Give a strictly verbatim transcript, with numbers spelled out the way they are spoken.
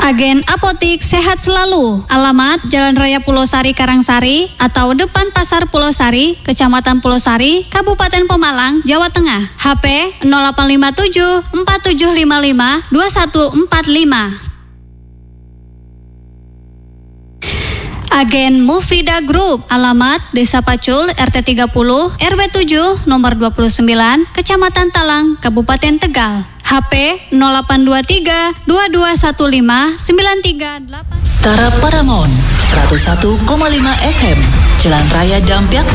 Agen Apotik Sehat Selalu. Alamat Jalan Raya Pulau Sari Karangsari atau depan Pasar Pulau Sari, Kecamatan Pulau Sari, Kabupaten Pemalang, Jawa Tengah. H P nol delapan lima tujuh empat tujuh lima lima dua satu empat lima. Agen Mufrida Group. Alamat Desa Pacul, R T tiga puluh, R W tujuh, nomor dua puluh sembilan, Kecamatan Talang, Kabupaten Tegal. H P nol delapan dua tiga dua dua satu lima sembilan tiga delapan. Stara Paramount seratus satu koma lima F M, Jalan Raya Dampyak,